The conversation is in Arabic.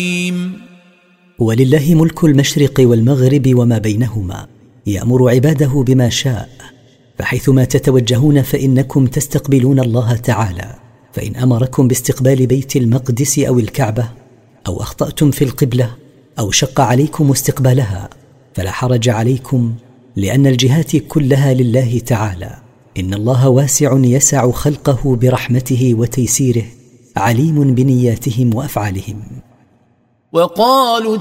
ولله ملك المشرق والمغرب وما بينهما، يأمر عباده بما شاء، فحيثما تتوجهون فإنكم تستقبلون الله تعالى. فإن أمركم باستقبال بيت المقدس أو الكعبة، أو أخطأتم في القبلة، أو شق عليكم استقبالها، فلا حرج عليكم، لأن الجهات كلها لله تعالى. إن الله واسع يسع خلقه برحمته وتيسيره، عليم بنياتهم وأفعالهم. وقالوا